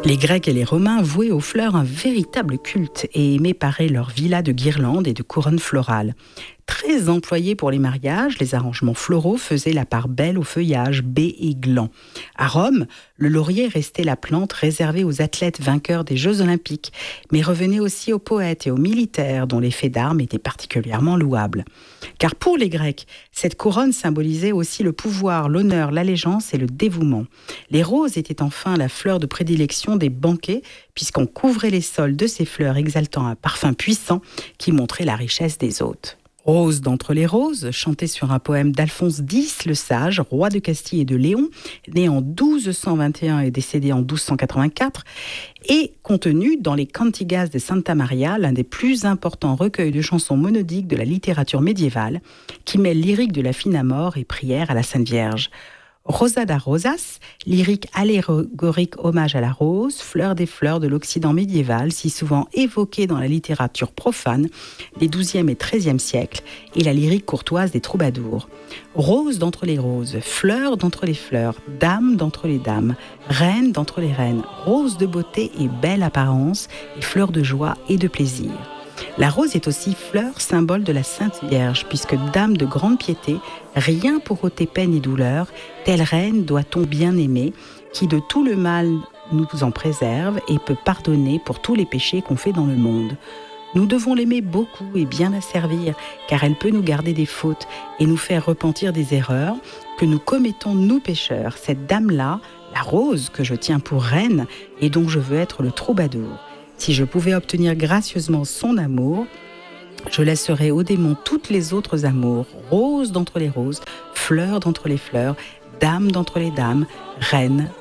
Les Grecs et les Romains vouaient aux fleurs un véritable culte et aimaient parer leurs villas de guirlandes et de couronnes florales. Très employés pour les mariages, les arrangements floraux faisaient la part belle aux feuillages, baies et glands. À Rome, le laurier restait la plante réservée aux athlètes vainqueurs des Jeux Olympiques, mais revenait aussi aux poètes et aux militaires dont les faits d'armes étaient particulièrement louables. Car pour les Grecs, cette couronne symbolisait aussi le pouvoir, l'honneur, l'allégeance et le dévouement. Les roses étaient enfin la fleur de prédilection des banquets, puisqu'on couvrait les sols de ces fleurs exaltant un parfum puissant qui montrait la richesse des hôtes. Rose d'entre les roses, chantée sur un poème d'Alphonse X le Sage, roi de Castille et de Léon, né en 1221 et décédé en 1284, est contenue dans les Cantigas de Santa Maria, l'un des plus importants recueils de chansons monodiques de la littérature médiévale, qui mêle lyrique de la fine amour et prière à la Sainte Vierge. Rosada Rosas, lyrique allégorique hommage à la rose, fleur des fleurs de l'Occident médiéval, si souvent évoquée dans la littérature profane des XIIe et XIIIe siècles, et la lyrique courtoise des troubadours. Rose d'entre les roses, fleur d'entre les fleurs, dame d'entre les dames, reine d'entre les reines, rose de beauté et belle apparence, et fleur de joie et de plaisir. La rose est aussi fleur, symbole de la Sainte Vierge, puisque dame de grande piété, rien pour ôter peine et douleur, telle reine doit-on bien aimer, qui de tout le mal nous en préserve et peut pardonner pour tous les péchés qu'on fait dans le monde. Nous devons l'aimer beaucoup et bien la servir, car elle peut nous garder des fautes et nous faire repentir des erreurs que nous commettons nous pécheurs. Cette dame-là, la rose que je tiens pour reine et dont je veux être le troubadour. Si je pouvais obtenir gracieusement son amour, je laisserais au démon toutes les autres amours, rose d'entre les roses, fleur d'entre les fleurs, dame d'entre les dames, reine